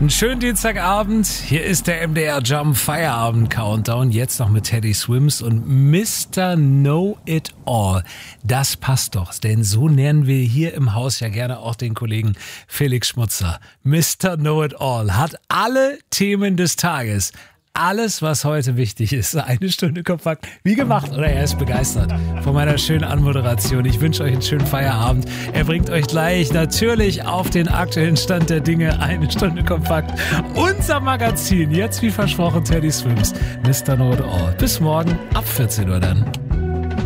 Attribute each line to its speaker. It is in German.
Speaker 1: Einen schönen Dienstagabend. Hier ist der MDR Jump Feierabend Countdown. Jetzt noch mit Teddy Swims und Mr. Know-It-All. Das passt doch, denn so nennen wir hier im Haus ja gerne auch den Kollegen Felix Schmutzer. Mr. Know-It-All hat alle Themen des Tages. Alles, was heute wichtig ist, 1 Stunde kompakt, wie gemacht, oder er ist begeistert von meiner schönen Anmoderation. Ich wünsche euch einen schönen Feierabend. Er bringt euch gleich natürlich auf den aktuellen Stand der Dinge, 1 Stunde kompakt. Unser Magazin, jetzt wie versprochen, Teddy Swims, Mr. Know-It-All. Bis morgen ab 14 Uhr dann.